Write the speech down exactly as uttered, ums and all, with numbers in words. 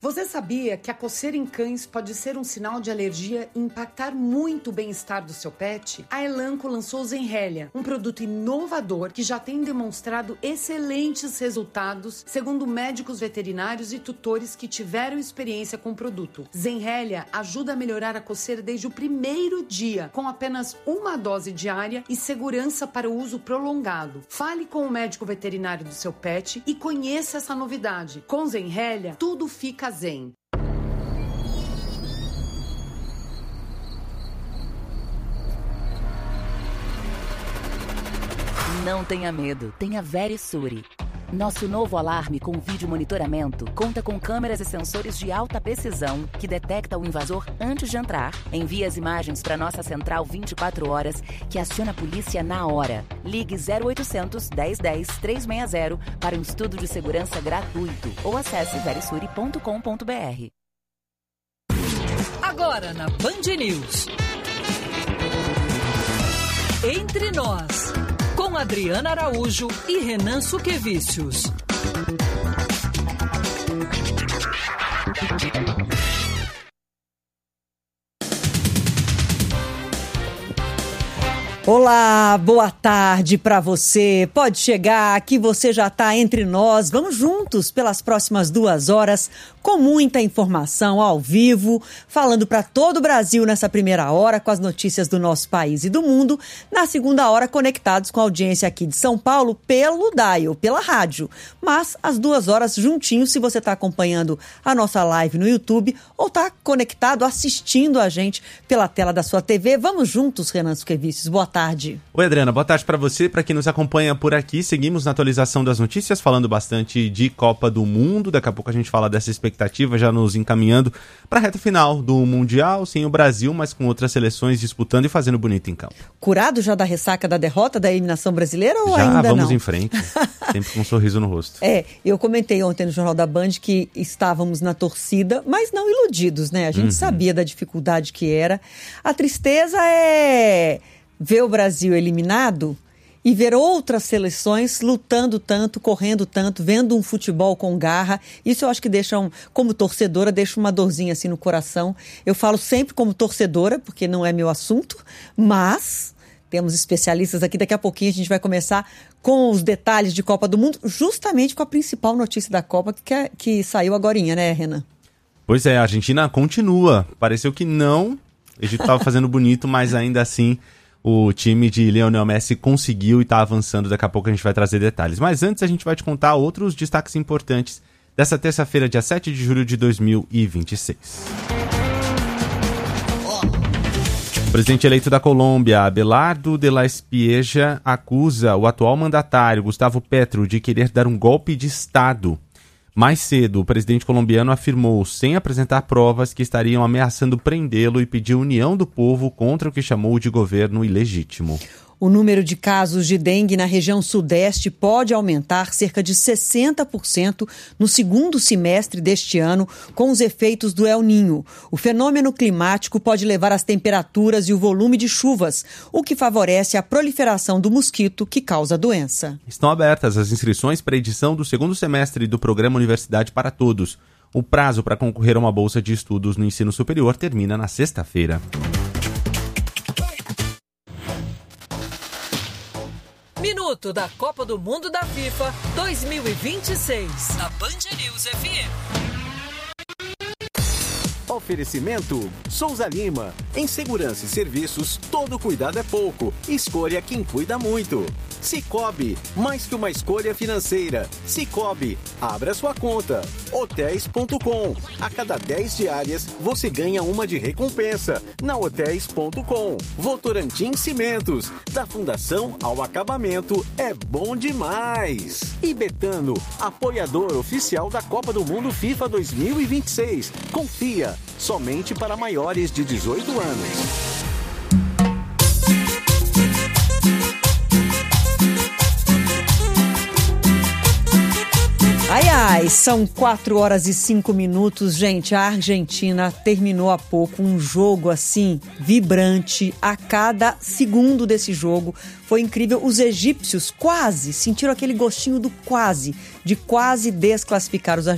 Você sabia que a coceira em cães pode ser um sinal de alergia e impactar muito o bem-estar do seu pet? A Elanco lançou o Zenrelia, um produto inovador que já tem demonstrado excelentes resultados, segundo médicos veterinários e tutores que tiveram experiência com o produto. Zenrelia ajuda a melhorar a coceira desde o primeiro dia, com apenas uma dose diária e segurança para o uso prolongado. Fale com o médico veterinário do seu pet e conheça essa novidade. Com Zenrelia, tudo fica zen. Não tenha medo, tenha Verisure. Nosso novo alarme com vídeo monitoramento conta com câmeras e sensores de alta precisão que detecta o invasor antes de entrar, envia as imagens para nossa central vinte e quatro horas, que aciona a polícia na hora. Ligue zero oitocentos, dez dez, trezentos e sessenta para um estudo de segurança gratuito ou acesse verisure ponto com ponto b r. Agora na Band News. Entre Nós, com Adriana Araújo e Renan Suquevicius. Olá, boa tarde para você. Pode chegar, que você já está entre nós. Vamos juntos pelas próximas duas horas com muita informação ao vivo, falando para todo o Brasil nessa primeira hora com as notícias do nosso país e do mundo. Na segunda hora, conectados com a audiência aqui de São Paulo pelo dial, pela rádio. Mas às duas horas juntinhos, se você está acompanhando a nossa live no YouTube ou está conectado, assistindo a gente pela tela da sua T V. Vamos juntos, Renan Suquevicius. Boa tarde. Tarde. Oi, Adriana, boa tarde para você, para quem nos acompanha por aqui. Seguimos na atualização das notícias, falando bastante de Copa do Mundo. Daqui a pouco a gente fala dessa expectativa, já nos encaminhando para a reta final do Mundial, sem o Brasil, mas com outras seleções disputando e fazendo bonito em campo. Curado já da ressaca da derrota da eliminação brasileira ou já ainda não? Já vamos em frente, sempre com um sorriso no rosto. É, eu comentei ontem no Jornal da Band que estávamos na torcida, mas não iludidos, né? A gente uhum. sabia da dificuldade que era. A tristeza é ver o Brasil eliminado e ver outras seleções lutando tanto, correndo tanto, vendo um futebol com garra. Isso eu acho que deixa, um, como torcedora, deixa uma dorzinha assim no coração. Eu falo sempre como torcedora, porque não é meu assunto, mas temos especialistas aqui. Daqui a pouquinho a gente vai começar com os detalhes de Copa do Mundo, justamente com a principal notícia da Copa, que, é, que saiu agorinha, né, Renan? Pois é, a Argentina continua. Pareceu que não. O Egito estava fazendo bonito, mas ainda assim o time de Lionel Messi conseguiu e está avançando. Daqui a pouco a gente vai trazer detalhes. Mas antes a gente vai te contar outros destaques importantes dessa terça-feira, dia sete de julho de dois mil e vinte e seis. O presidente eleito da Colômbia, Abelardo de la Espieja, acusa o atual mandatário, Gustavo Petro, de querer dar um golpe de Estado. Mais cedo, o presidente colombiano afirmou, sem apresentar provas, que estariam ameaçando prendê-lo e pediu união do povo contra o que chamou de governo ilegítimo. O número de casos de dengue na região sudeste pode aumentar cerca de sessenta por cento no segundo semestre deste ano, com os efeitos do El Niño. O fenômeno climático pode levar as temperaturas e o volume de chuvas, o que favorece a proliferação do mosquito que causa a doença. Estão abertas as inscrições para a edição do segundo semestre do programa Universidade para Todos. O prazo para concorrer a uma bolsa de estudos no ensino superior termina na sexta-feira. Minuto da Copa do Mundo da FIFA dois mil e vinte e seis, na Band News F M. Oferecimento Souza Lima. Em segurança e serviços, todo cuidado é pouco. Escolha quem cuida muito. Cicobi, mais que uma escolha financeira. Cicobi, abra sua conta. Hotéis ponto com. A cada dez diárias, você ganha uma de recompensa. Na Hotéis ponto com. Votorantim Cimentos. Da fundação ao acabamento, é bom demais. E Betano, apoiador oficial da Copa do Mundo FIFA dois mil e vinte e seis. Confia, somente para maiores de dezoito anos. Ai, ai, são quatro horas e cinco minutos. Gente, a Argentina terminou há pouco um jogo assim, vibrante, a cada segundo desse jogo. Foi incrível. Os egípcios quase sentiram aquele gostinho do quase, de quase desclassificar os argentinos.